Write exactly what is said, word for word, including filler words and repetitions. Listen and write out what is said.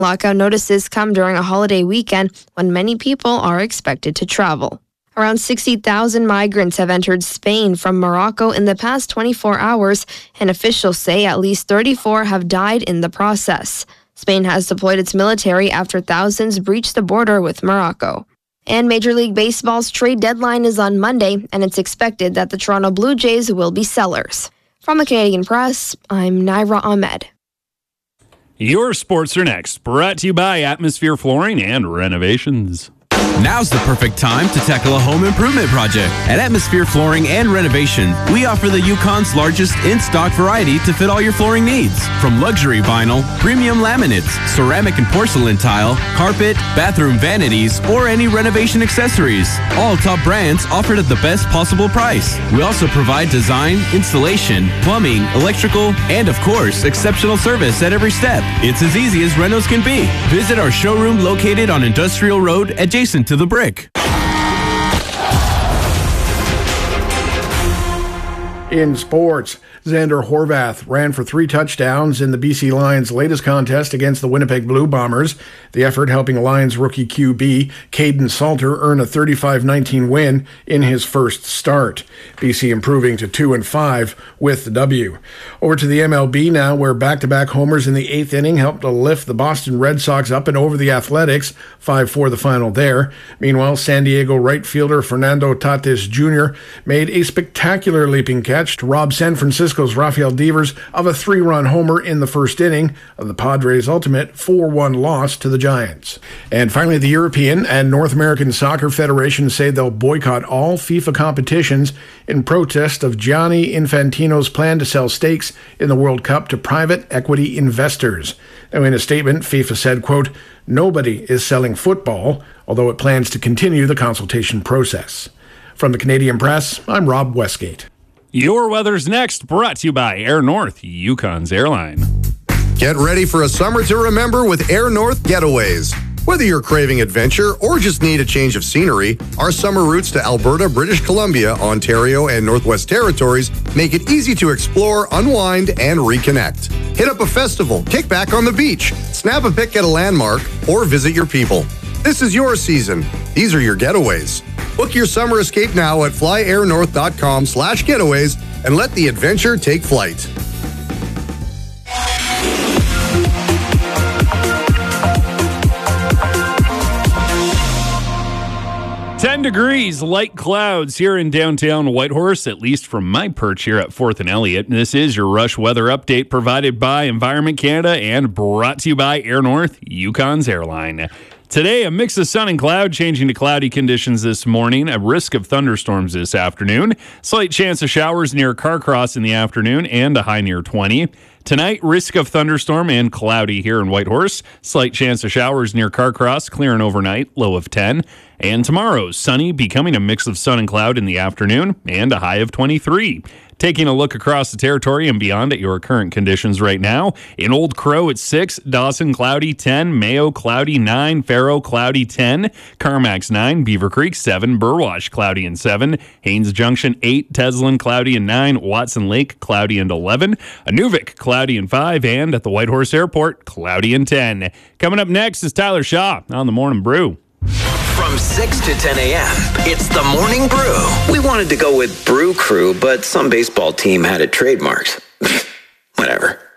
Lockout notices come during a holiday weekend when many people are expected to travel. Around sixty thousand migrants have entered Spain from Morocco in the past twenty-four hours, and officials say at least thirty-four have died in the process. Spain has deployed its military after thousands breached the border with Morocco. And Major League Baseball's trade deadline is on Monday, and it's expected that the Toronto Blue Jays will be sellers. From the Canadian Press, I'm Naira Ahmed. Your sports are next, brought to you by Atmosphere Flooring and Renovations. Now's the perfect time to tackle a home improvement project. At Atmosphere Flooring and Renovation, we offer the Yukon's largest in-stock variety to fit all your flooring needs. From luxury vinyl, premium laminates, ceramic and porcelain tile, carpet, bathroom vanities, or any renovation accessories. All top brands offered at the best possible price. We also provide design, installation, plumbing, electrical, and of course, exceptional service at every step. It's as easy as renos can be. Visit our showroom located on Industrial Road adjacent to the Brick. In sports, Xander Horvath ran for three touchdowns in the B C Lions' latest contest against the Winnipeg Blue Bombers. The effort helping Lions rookie Q B Caden Salter earn a thirty-five nineteen win in his first start. B C improving to two and five with the W. Over to the M L B now, where back-to-back homers in the eighth inning helped to lift the Boston Red Sox up and over the Athletics. five four the final there. Meanwhile, San Diego right fielder Fernando Tatis Junior made a spectacular leaping catch to rob San Francisco's Rafael Devers of a three-run homer in the first inning of the Padres' ultimate four one loss to the Giants. And finally, the European and North American Soccer Federations say they'll boycott all FIFA competitions in protest of Gianni Infantino's plan to sell stakes in the World Cup to private equity investors. Now, in a statement, FIFA said, quote, "Nobody is selling football, although it plans to continue the consultation process." From the Canadian Press, I'm Rob Westgate. Your weather's next, brought to you by Air North, Yukon's airline. Get ready for a summer to remember with Air North Getaways. Whether you're craving adventure or just need a change of scenery, our summer routes to Alberta, British Columbia, Ontario, and Northwest Territories make it easy to explore, unwind, and reconnect. Hit up a festival, kick back on the beach, snap a pic at a landmark, or visit your people. This is your season. These are your getaways. Book your summer escape now at flyairnorth.com slash getaways and let the adventure take flight. ten degrees, light clouds here in downtown Whitehorse, at least from my perch here at fourth and Elliott. This is your Rush Weather Update provided by Environment Canada and brought to you by Air North, Yukon's airline. Today, a mix of sun and cloud, changing to cloudy conditions this morning. A risk of thunderstorms this afternoon. Slight chance of showers near Carcross in the afternoon and a high near twenty. Tonight, risk of thunderstorm and cloudy here in Whitehorse. Slight chance of showers near Carcross, clearing overnight, low of ten. And tomorrow, sunny, becoming a mix of sun and cloud in the afternoon and a high of twenty-three. Taking a look across the territory and beyond at your current conditions right now. In Old Crow at six, Dawson cloudy ten, Mayo cloudy nine, Faro cloudy ten, Carmack's nine, Beaver Creek seven, Burwash cloudy and seven, Haynes Junction eight, Teslin cloudy and nine, Watson Lake cloudy and eleven, Inuvik cloudy and five, and at the Whitehorse Airport cloudy and ten. Coming up next is Tyler Shaw on the Morning Brew. From six to ten a.m., it's the Morning Brew. We wanted to go with Brew Crew, but some baseball team had it trademarked. Whatever.